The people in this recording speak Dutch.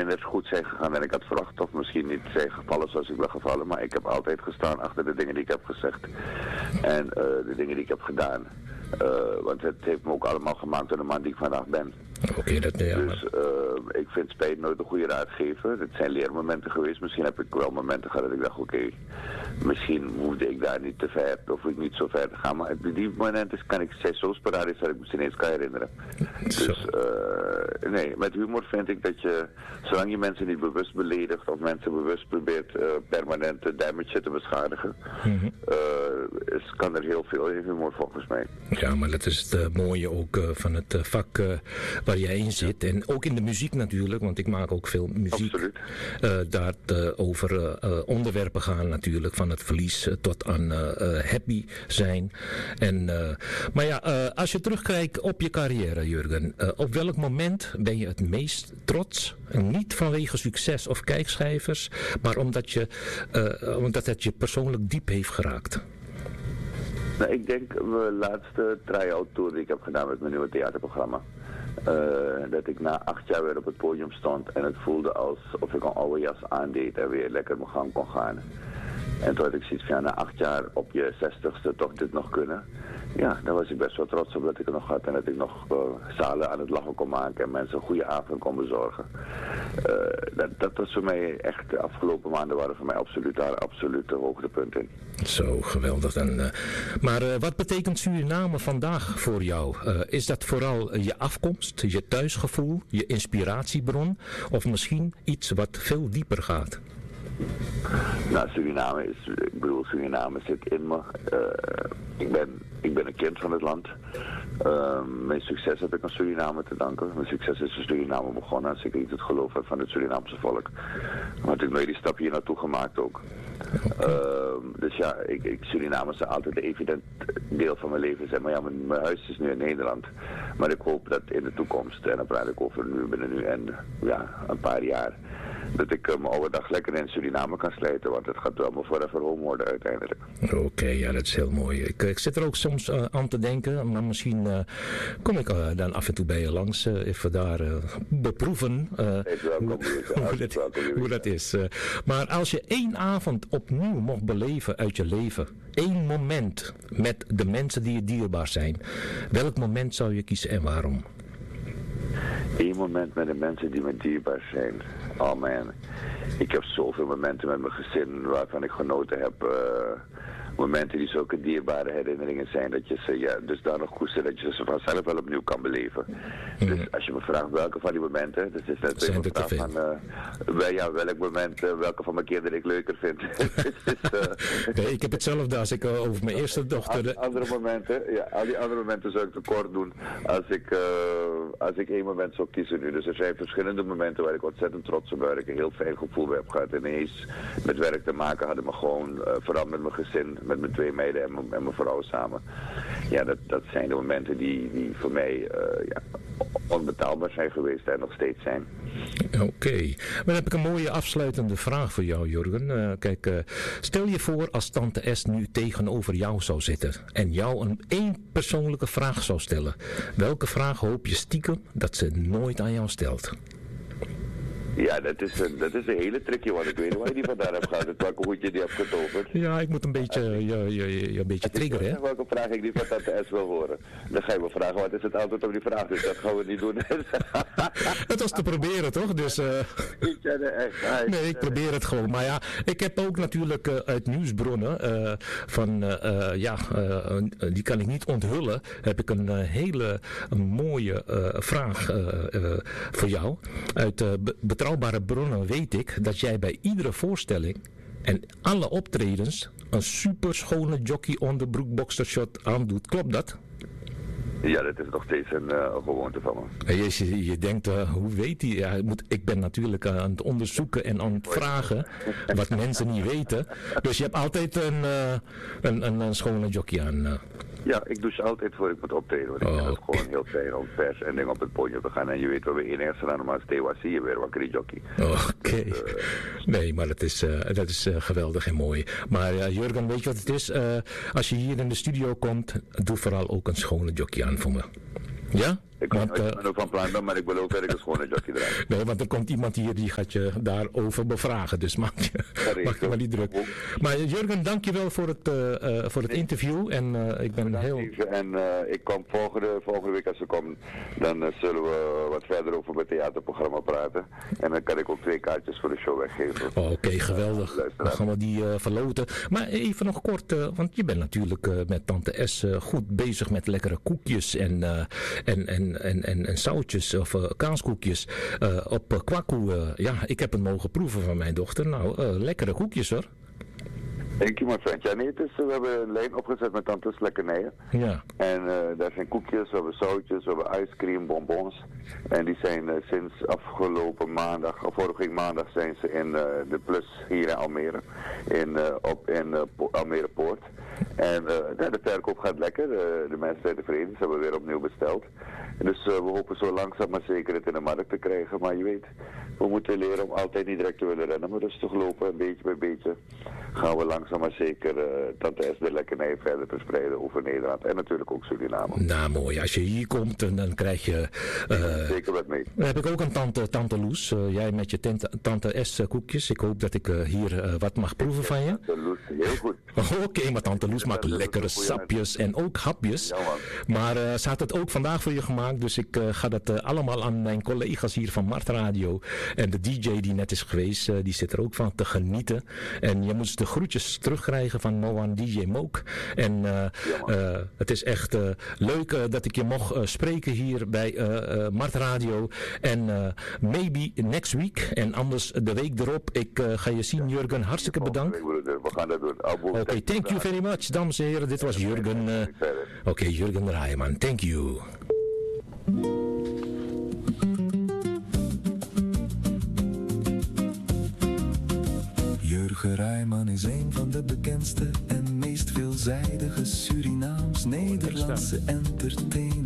minder goed zijn gegaan dan ik had verwacht. Of misschien niet zijn gevallen zoals ik ben gevallen. Maar ik heb altijd gestaan achter de dingen die ik heb gezegd. En de dingen die ik heb gedaan. Want het heeft me ook allemaal gemaakt tot de man die ik vandaag ben. Oké, dat ja. Dus ik vind spijt nooit een goede raadgever. Het zijn leermomenten geweest. Misschien heb ik wel momenten gehad dat ik dacht, oké, misschien hoefde ik daar niet te ver, of ik niet zo ver te gaan. Maar die momenten zijn zo sporadisch dat ik me ineens kan herinneren. Dus nee, met humor vind ik dat je, zolang je mensen niet bewust beledigt of mensen bewust probeert permanent de damage te beschadigen, kan er heel veel in humor volgens mij. Ja, maar dat is het mooie ook van het vak waar jij in zit. En ook in de muziek natuurlijk, want ik maak ook veel muziek. Absoluut. Daar over onderwerpen gaan natuurlijk, van het verlies tot aan happy zijn. En, maar ja, als je terugkijkt op je carrière, Jurgen, op welk moment ben je het meest trots? En niet vanwege succes of kijkcijfers, maar omdat het je persoonlijk diep heeft geraakt. Nou, ik denk mijn laatste try-out tour die ik heb gedaan met mijn nieuwe theaterprogramma. Dat ik na 8 jaar weer op het podium stond en het voelde alsof ik een oude jas aandeed en weer lekker mijn gang kon gaan. En toen had ik zoiets van, na 8 jaar op je 60ste toch dit nog kunnen. Ja, daar was ik best wel trots op dat ik het nog had en dat ik nog zalen aan het lachen kon maken en mensen een goede avond kon bezorgen. Dat was voor mij echt, de afgelopen maanden waren voor mij absoluut de hoogtepunten. Zo, geweldig. Maar wat betekent Suriname vandaag voor jou? Is dat vooral je afkomst, je thuisgevoel, je inspiratiebron of misschien iets wat veel dieper gaat? Nou, Suriname zit in me. Ik ben een kind van het land. Mijn succes heb ik aan Suriname te danken. Mijn succes is in Suriname begonnen als ik niet het geloof heb van het Surinaamse volk. Maar ik heb nooit die stap hier naartoe gemaakt ook. Dus ja, Suriname is altijd een evident deel van mijn leven zijn. Maar ja, mijn huis is nu in Nederland. Maar ik hoop dat in de toekomst, en dan praat ik over binnen nu en ja, een paar jaar, dat ik mijn oude dag lekker in Suriname kan slijten, want het gaat wel me forever home worden uiteindelijk. Oké, ja, dat is heel mooi. Ik zit er ook soms aan te denken, maar misschien kom ik dan af en toe bij je langs, even daar beproeven hoe dat is. Maar als je 1 avond opnieuw mocht beleven uit je leven, 1 moment met de mensen die je dierbaar zijn, welk moment zou je kiezen en waarom? 1 moment met de mensen die me dierbaar zijn. Oh man, ik heb zoveel momenten met mijn gezin waarvan ik genoten heb. Momenten die zulke dierbare herinneringen zijn dat je ze dus daar nog koestert dat je ze vanzelf wel opnieuw kan beleven. Dus als je me vraagt welke van die momenten, dus is net een vraag van welk moment, welke van mijn kinderen ik leuker vind. Nee, ik heb hetzelfde als ik over mijn eerste dochter. Andere momenten, ja, al die andere momenten zou ik tekort doen als ik 1 moment zou kiezen nu. Dus er zijn verschillende momenten waar ik ontzettend trots op ben, waar ik een heel fijn gevoel bij heb gehad. En ineens met werk te maken hadden me gewoon, vooral met mijn gezin, met mijn 2 meiden en mijn vrouw samen. Ja, dat zijn de momenten die voor mij onbetaalbaar zijn geweest en nog steeds zijn. Oké. Maar dan heb ik een mooie afsluitende vraag voor jou, Jurgen. Kijk, stel je voor als tante S nu tegenover jou zou zitten en jou één persoonlijke vraag zou stellen. Welke vraag hoop je stiekem dat ze nooit aan jou stelt? Ja, dat is een hele tricky, want ik weet niet waar je die vandaan hebt gehad. Welke hoedje die hebt getoverd. Ja, ik moet een beetje, je een beetje triggeren, hè? Welke vraag ik die van tante S wil horen. Dan ga je me vragen, wat is het antwoord op die vraag? Dus dat gaan we niet doen. Het was te proberen, toch? Dus, nee, ik probeer het gewoon. Maar ja, ik heb ook natuurlijk uit nieuwsbronnen, die kan ik niet onthullen, heb ik een hele mooie vraag voor jou. Uit betrouwbare bronnen weet ik dat jij bij iedere voorstelling en alle optredens een super schone jockey onderbroek boxershot aandoet. Klopt dat? Ja, dat is nog steeds een gewoonte van me. Je denkt, hoe weet hij? Ja, ik ben natuurlijk aan het onderzoeken en aan het vragen wat mensen niet weten. Dus je hebt altijd een schone jockey aan. Ja, ik douche altijd voor ik moet optreden. Want ik vind het gewoon heel fijn om vers en dingen op het podium te gaan. En je weet waar we in eerste aan normaal zie je weer wakker die jockey. Oké. Nee, maar dat is geweldig en mooi. Maar Jurgen, weet je wat het is? Als je hier in de studio komt, doe vooral ook een schone jockey aan voor me. Ja? Ik ben ook van plan, maar ik wil ook ergens gewoon een jockey draaien. Nee, want er komt iemand hier die gaat je daarover bevragen. Dus maak je maar niet druk. Maar Jurgen, dank je wel voor het interview. En ik ben heel... En ik kom volgende week als ik kom, dan zullen we wat verder over het theaterprogramma praten. En dan kan ik ook 2 kaartjes voor de show weggeven. Oké, geweldig. Dan gaan we die verloten. Maar even nog kort, want je bent natuurlijk met Tante S goed bezig met lekkere koekjes en zoutjes of kaaskoekjes op Kwaku. Ja, ik heb het mogen proeven van mijn dochter. Nou, lekkere koekjes hoor. Thank you, my friend. Ja, nee, we hebben een lijn opgezet met Tante's lekkernijen. Ja. En daar zijn koekjes, we hebben zoutjes, we hebben ijscream, bonbons. En die zijn sinds afgelopen maandag, of vorige maandag zijn ze in de Plus hier in Almere. In Almere Poort. En de verkoop gaat lekker. De mensen zijn tevreden, ze hebben weer opnieuw besteld. En dus we hopen zo langzaam maar zeker het in de markt te krijgen. Maar je weet, we moeten leren om altijd niet direct te willen rennen, maar rustig lopen. En beetje bij beetje gaan we langzaam maar zeker Tante S de lekkernij verder verspreiden over Nederland. En natuurlijk ook Suriname. Nou mooi, als je hier komt dan krijg je... zeker wat mee. Dan heb ik ook een tante Loes. Jij met je Tante S koekjes. Ik hoop dat ik hier wat mag proeven van je. Tante Loes, heel goed. Oké, maar Tante Loes maakt lekkere sapjes en ook hapjes. Ja, maar ze had het ook vandaag voor je gemaakt. Dus ik ga dat allemaal aan mijn collega's hier van Mart Radio. En de DJ die net is geweest, die zit er ook van te genieten. En je moet de groetjes terugkrijgen van Noan DJ Mook. En het is echt leuk dat ik je mocht spreken hier bij Mart Radio. En maybe next week. En anders de week erop. Ik ga je zien, Jurgen. Hartstikke bedankt. We gaan dat doen. Oké, thank you very much, dames en heren. Dit was Jurgen. Oké, Jurgen Rijman. Thank you. Jurgen Rijman is een van de bekendste en meest veelzijdige Surinaams-Nederlandse entertainers.